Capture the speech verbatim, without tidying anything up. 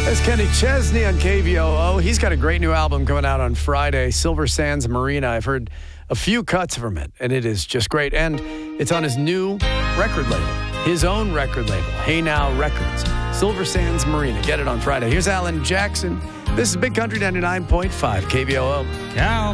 That's Kenny Chesney on K V O O. He's got a great new album coming out on Friday, Silver Sands Marina. I've heard a few cuts from it, and it is just great. And it's on his new record label, his own record label, Hey Now Records, Silver Sands Marina. Get it on Friday. Here's Alan Jackson. This is Big Country ninety-nine point five K V O O. Ciao.